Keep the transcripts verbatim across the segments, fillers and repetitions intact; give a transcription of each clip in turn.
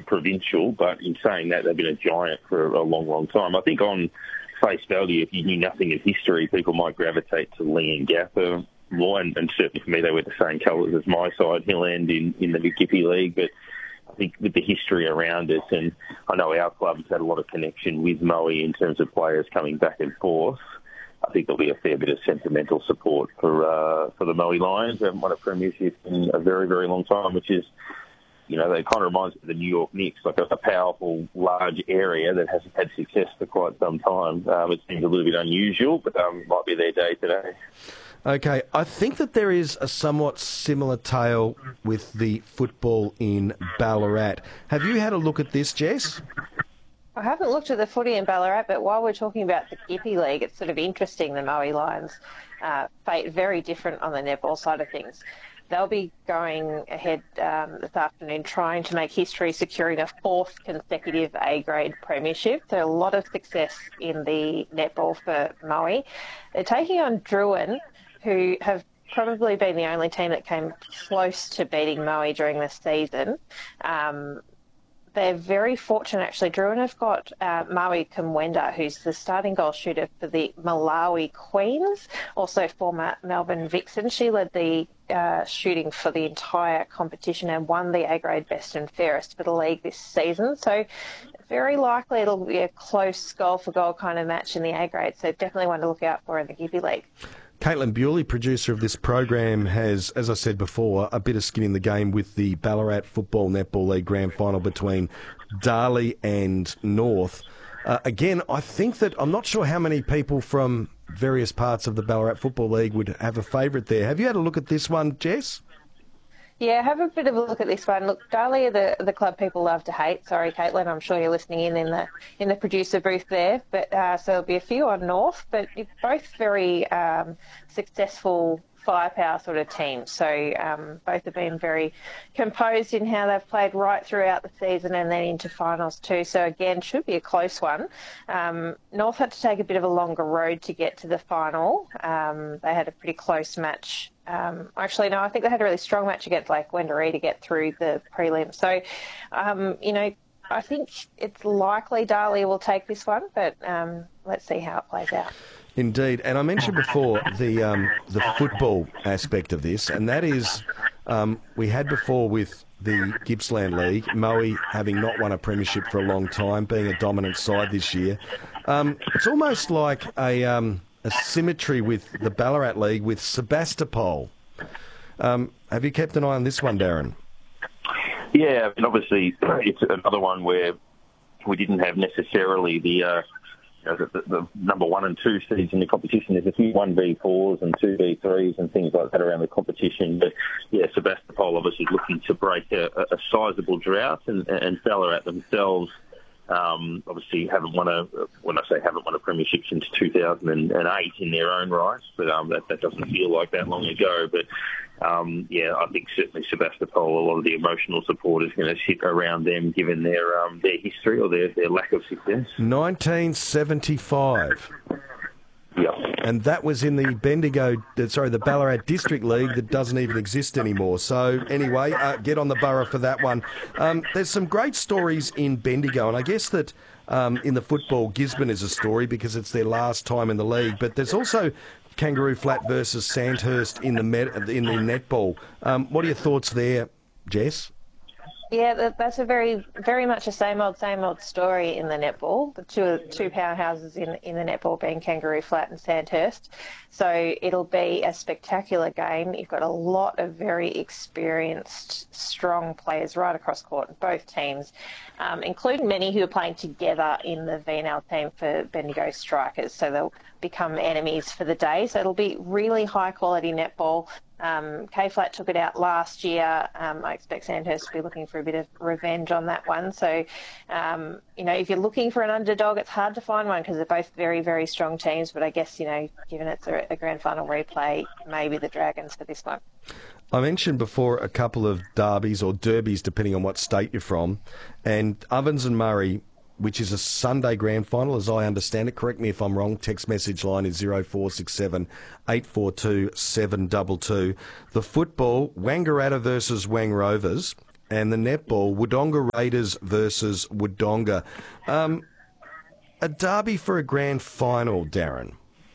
provincial, but in saying that, they've been a giant for a long, long time. I think on face value, if you knew nothing of history, people might gravitate to Lee and Gapper more, and, and certainly for me, they were the same colours as my side, Hill End, in, in the Mid-Gippy League, but I think with the history around it, and I know our club's had a lot of connection with Moe in terms of players coming back and forth, I think there'll be a fair bit of sentimental support for uh, for the Moe Lions. They haven't won a premiership in a very, very long time, which is, you know, it kind of reminds me of the New York Knicks, like a, a powerful, large area that hasn't had success for quite some time. Um, it seems a little bit unusual, but um, might be their day today. Okay, I think that there is a somewhat similar tale with the football in Ballarat. Have you had a look at this, Jess? I haven't looked at the footy in Ballarat, but while we're talking about the Gippy League, it's sort of interesting, the Moe Lions uh, fate very different on the netball side of things. They'll be going ahead um, this afternoon trying to make history, securing a fourth consecutive A-grade premiership. So a lot of success in the netball for Moe. They're taking on Druin, who have probably been the only team that came close to beating Moe during this season. Um, they're very fortunate, actually. Druin have got uh, Maui Kumwenda, who's the starting goal shooter for the Malawi Queens, also former Melbourne Vixen. She led the uh, shooting for the entire competition and won the A-grade best and fairest for the league this season. So very likely it'll be a close goal-for-goal kind of match in the A-grade, so definitely one to look out for in the Gippy League. Caitlin Bewley, producer of this program, has, as I said before, a bit of skin in the game with the Ballarat Football Netball League Grand Final between Darley and North. Uh, again, I think that I'm not sure how many people from various parts of the Ballarat Football League would have a favourite there. Have you had a look at this one, Jess? Yeah, have a bit of a look at this one. Look, Darley are the, the club people love to hate. Sorry, Caitlin, I'm sure you're listening in in the in the producer booth there. But uh, so there'll be a few on North, but it's both very um, successful firepower sort of teams. So um, both have been very composed in how they've played right throughout the season and then into finals too. So again, should be a close one. Um, North had to take a bit of a longer road to get to the final. Um, they had a pretty close match. Um, actually, no, I think they had a really strong match against Lake Wendouree to get through the prelim. So, um, you know, I think it's likely Darley will take this one, but um, let's see how it plays out. Indeed, and I mentioned before the um, the football aspect of this, and that is um, we had before with the Gippsland League, Moe having not won a premiership for a long time, being a dominant side this year. Um, it's almost like a... Um, a symmetry with the Ballarat League with Sebastopol. Um, have you kept an eye on this one, Darren? Yeah, and obviously it's another one where we didn't have necessarily the, uh, you know, the, the number one and two seeds in the competition. There's a few one v fours and two v threes and things like that around the competition. But yeah, Sebastopol obviously looking to break a, a sizable drought, and, and Ballarat themselves Um, obviously haven't won a, when I say haven't won a premiership since two thousand eight in their own right, but um, that, that doesn't feel like that long ago. But um, yeah, I think certainly Sebastopol, a lot of the emotional support is going to sit around them given their um, their history or their, their lack of success. nineteen seventy-five. Yeah. And that was in the Bendigo, sorry, the Ballarat District League that doesn't even exist anymore. So anyway, uh, get on the borough for that one. Um, there's some great stories in Bendigo, and I guess that um, in the football, Gisborne is a story because it's their last time in the league. But there's also Kangaroo Flat versus Sandhurst in the met, in the netball. Um, what are your thoughts there, Jess? Yeah, that's a very, very much the same old, same old story in the netball. The two two powerhouses in in the netball being Kangaroo Flat and Sandhurst. So it'll be a spectacular game. You've got a lot of very experienced, strong players right across court in both teams, um, including many who are playing together in the V N L team for Bendigo Strikers. So they'll become enemies for the day. So it'll be really high quality netball. Um, K-Flat took it out last year. Um, I expect Sandhurst to be looking for a bit of revenge on that one. So, um, you know, if you're looking for an underdog, it's hard to find one because they're both very, very strong teams. But I guess, you know, given it's a, a grand final replay, maybe the Dragons for this one. I mentioned before a couple of derbies or derbies, depending on what state you're from, and Ovens and Murray, which is a Sunday grand final, as I understand it. Correct me if I'm wrong. Text message line is zero four six seven, eight four two, seven two two. The football, Wangaratta versus Wang Rovers. and the netball, Wodonga Raiders versus Wodonga. Um, a derby for a grand final, Darren.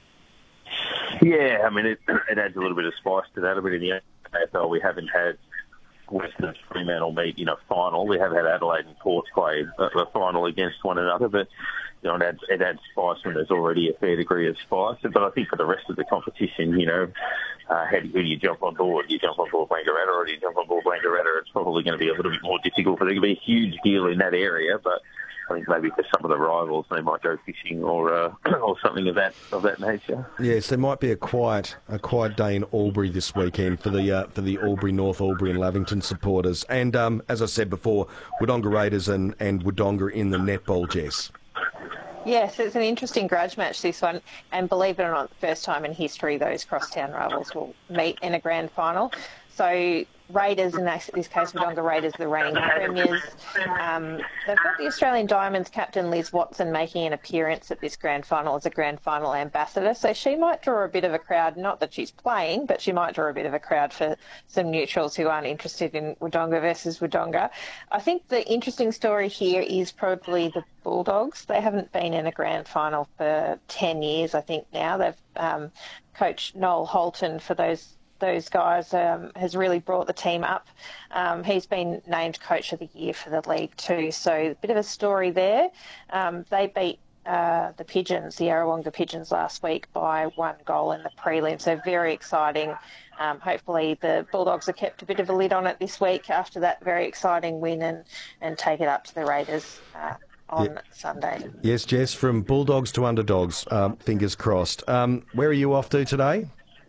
Yeah, I mean, it, it adds a little bit of spice to that. I mean, in the A F L, we haven't had Western Fremantle meet in a final. We have had Adelaide and Port play a, a final against one another, but you know, it adds, it adds spice when there's already a fair degree of spice. But I think for the rest of the competition, you know, uh, how do, who do you jump on board? Do you jump on board Wangaratta or do you jump on board Wangaratta? It's probably going to be a little bit more difficult for there to be a huge deal in that area, but I think maybe for some of the rivals, they might go fishing or uh, or something of that of that nature. Yes, there might be a quiet a quiet day in Albury this weekend for the uh, for the Albury, North Albury and Lavington supporters. And um, as I said before, Wodonga Raiders and, and Wodonga in the netball, Jess. Yes, it's an interesting grudge match, this one. And believe it or not, the first time in history those crosstown rivals will meet in a grand final. So Raiders, in this case, Wodonga Raiders, the reigning premiers. Um, they've got the Australian Diamonds captain Liz Watson making an appearance at this grand final as a grand final ambassador. So she might draw a bit of a crowd, not that she's playing, but she might draw a bit of a crowd for some neutrals who aren't interested in Wodonga versus Wodonga. I think the interesting story here is probably the Bulldogs. They haven't been in a grand final for ten years, I think, now. They've um, coached Noel Holton for those those guys um, has really brought the team up. Um, he's been named Coach of the Year for the league too, so a bit of a story there. Um, they beat uh, the Pigeons, the Yarrawonga Pigeons last week by one goal in the prelim, so very exciting. Um, hopefully the Bulldogs have kept a bit of a lid on it this week after that very exciting win and, and take it up to the Raiders uh, on yeah. Sunday. Yes, Jess, from Bulldogs to Underdogs, um, fingers crossed. Um, where are you off to today?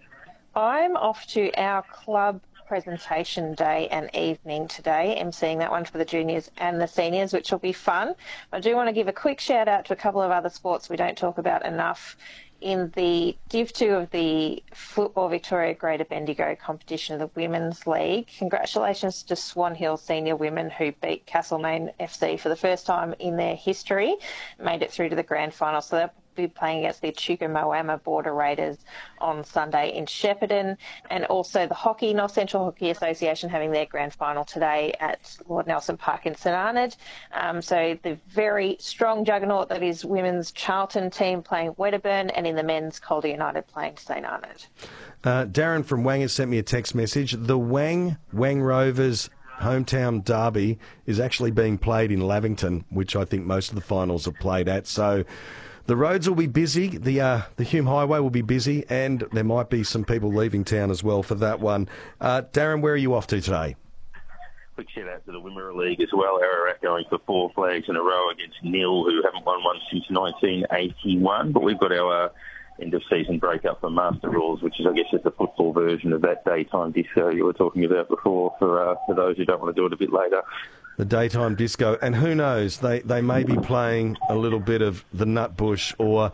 I'm off to our club presentation day and evening today, emceeing that one for the juniors and the seniors, which will be fun. I do want to give a quick shout out to a couple of other sports we don't talk about enough. In the Div two of the Football Victoria Greater Bendigo competition of the Women's League, congratulations to Swan Hill Senior Women who beat Castlemaine F C for the first time in their history, made it through to the grand final. So they'll be playing against the Echuca Moama Border Raiders on Sunday in Shepparton, and also the Hockey, North Central Hockey Association having their grand final today at Lord Nelson Park in St Arnaud. Um, so the very strong juggernaut that is women's Charlton team playing Wedderburn, and in the men's Calder United playing St Arnaud. Uh, Darren from Wang has sent me a text message. The Wang Wang Rovers hometown derby is actually being played in Lavington, which I think most of the finals are played at. So the roads will be busy, the uh, the Hume Highway will be busy, and there might be some people leaving town as well for that one. Uh, Darren, where are you off to today? Quick shout out to the Wimmera League as well. Ararat going for four flags in a row against Nil, who haven't won one since nineteen eighty-one. But we've got our uh, end-of-season break-up for Master Rules, which is, I guess, just the football version of that daytime disco you were talking about before, for uh, for those who don't want to do it a bit later. The daytime disco, and who knows, they, they may be playing a little bit of the Nutbush or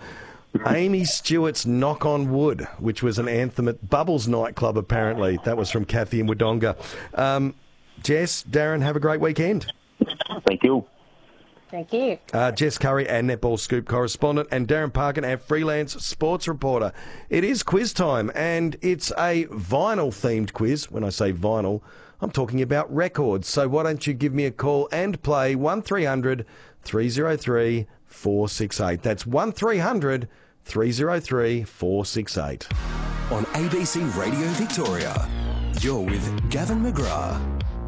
Amy Stewart's Knock on Wood, which was an anthem at Bubbles nightclub, apparently. That was from Kathy in Wodonga. Um, Jess, Darren, have a great weekend. Thank you. Thank you. Uh, Jess Curry, our Netball Scoop correspondent, and Darren Parkin, our freelance sports reporter. It is quiz time, and it's a vinyl-themed quiz. When I say vinyl, I'm talking about records. So why don't you give me a call and play one three hundred three oh three four six eight. That's one three hundred three oh three four six eight. On A B C Radio Victoria, you're with Gavin McGrath.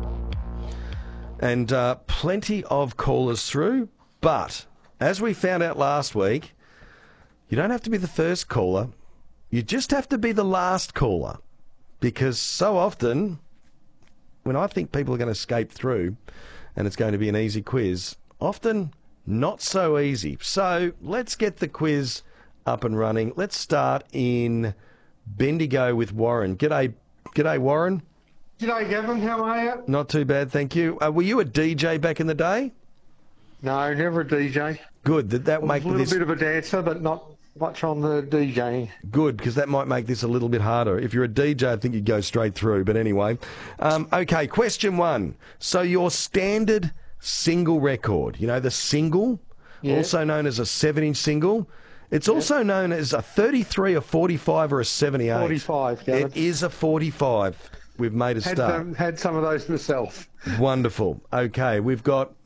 And uh, plenty of callers through, but as we found out last week, you don't have to be the first caller. You just have to be the last caller, because so often when I think people are going to escape through and it's going to be an easy quiz, often not so easy. So let's get the quiz up and running. Let's start in Bendigo with Warren. G'day, g'day Warren. G'day, Gavin. How are you? Not too bad, thank you. Uh, were you a D J back in the day? No, never a D J. Good. Did that I make was a little this bit of a dancer, but not much on the DJing. good? Because that might make this a little bit harder. If you're a D J, I think you'd go straight through. But anyway, um, okay. Question one. So your standard single record, you know, the single, Yeah. also known as a seven-inch single. It's also known as a thirty-three, a forty-five, or a seventy-eight. forty-five, Gavin. It is a forty-five. we've made a Had, start. um, had some of those myself. Wonderful. Okay, we've got